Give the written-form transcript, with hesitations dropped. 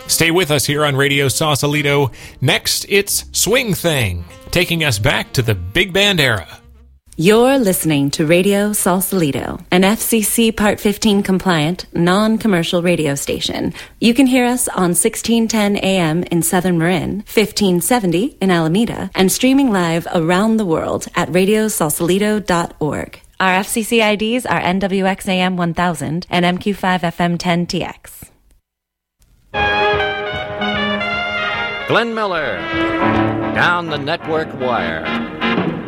Stay with us here on Radio Sausalito. Next, it's Swing Thing, taking us back to the big band era. You're listening to Radio Sausalito, an FCC Part 15 compliant, non-commercial radio station. You can hear us on 1610 AM in Southern Marin, 1570 in Alameda, and streaming live around the world at radiosausalito.org. Our FCC IDs are NWXAM 1000 and MQ5FM 10TX. Glenn Miller, Down the Network Wire.